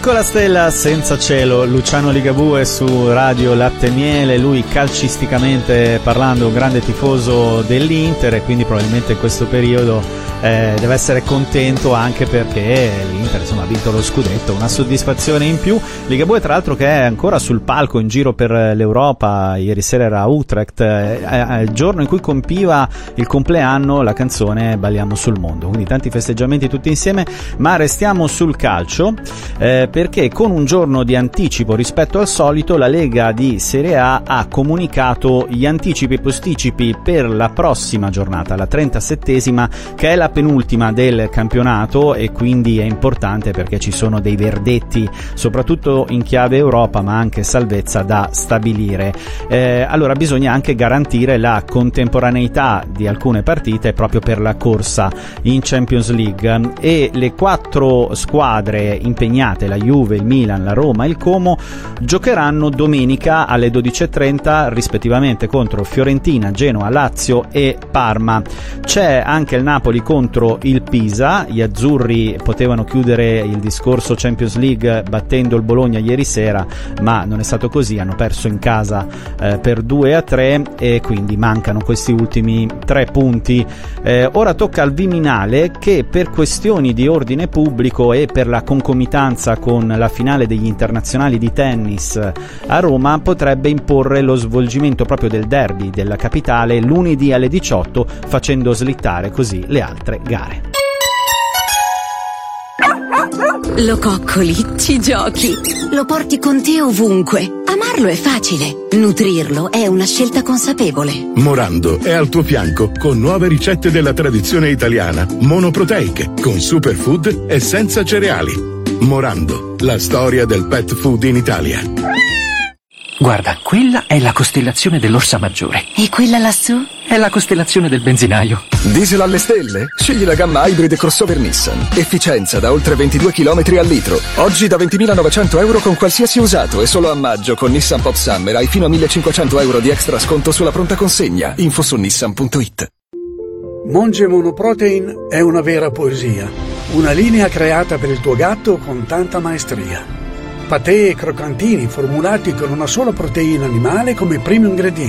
Piccola stella senza cielo, Luciano Ligabue su Radio Latte e Miele. Lui calcisticamente parlando un grande tifoso dell'Inter e quindi probabilmente in questo periodo deve essere contento anche perché l'Inter insomma ha vinto lo scudetto, una soddisfazione in più. Ligabue tra l'altro che è ancora sul palco in giro per l'Europa, ieri sera era a Utrecht, il giorno in cui compiva il compleanno la canzone Balliamo sul mondo, quindi tanti festeggiamenti tutti insieme. Ma restiamo sul calcio perché con un giorno di anticipo rispetto al solito la Lega di Serie A ha comunicato gli anticipi e posticipi per la prossima giornata, la 37esima, che è la penultima del campionato, e quindi è importante perché ci sono dei verdetti soprattutto in chiave Europa ma anche salvezza da stabilire. Allora bisogna anche garantire la contemporaneità di alcune partite proprio per la corsa in Champions League, e le 4 squadre impegnate, la Juve, il Milan, la Roma e il Como, giocheranno domenica alle 12:30 rispettivamente contro Fiorentina, Genoa, Lazio e Parma. C'è anche il Napoli contro il Pisa. Gli azzurri potevano chiudere il discorso Champions League battendo il Bologna ieri sera, ma non è stato così, hanno perso in casa per 2-3 e quindi mancano questi ultimi 3 punti. Ora tocca al Viminale, che per questioni di ordine pubblico e per la concomitanza con la finale degli internazionali di tennis a Roma potrebbe imporre lo svolgimento proprio del derby della capitale lunedì alle 18, facendo slittare così le altre gare. Lo coccoli, ci giochi, lo porti con te ovunque. Amarlo è facile, nutrirlo è una scelta consapevole. Morando è al tuo fianco con nuove ricette della tradizione italiana, monoproteiche, con superfood e senza cereali. Morando, la storia del pet food in Italia. Guarda, quella è la costellazione dell'Orsa Maggiore. E quella lassù? È la costellazione del benzinaio. Diesel alle stelle? Scegli la gamma Hybrid crossover Nissan. Efficienza da oltre 22 km al litro. Oggi da 20.900 euro con qualsiasi usato, e solo a maggio con Nissan Pop Summer hai fino a 1.500 euro di extra sconto sulla pronta consegna. Info su nissan.it. Monge Monoprotein è una vera poesia. Una linea creata per il tuo gatto con tanta maestria. Patè e croccantini formulati con una sola proteina animale come primo ingrediente.